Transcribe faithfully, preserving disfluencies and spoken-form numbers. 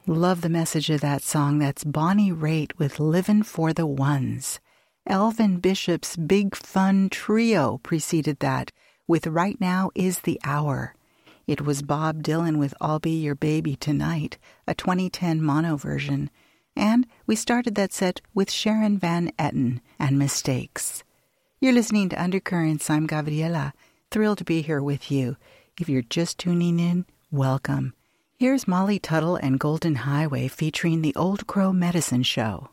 Love the message of that song. That's Bonnie Raitt with Livin' for the Ones. Elvin Bishop's Big Fun Trio preceded that with Right Now Is the Hour. It was Bob Dylan with I'll Be Your Baby Tonight, a twenty ten mono version. And we started that set with Sharon Van Etten and Mistakes. You're listening to Undercurrents. I'm Gabriela, thrilled to be here with you. If you're just tuning in, welcome. Here's Molly Tuttle and Golden Highway featuring the Old Crow Medicine Show.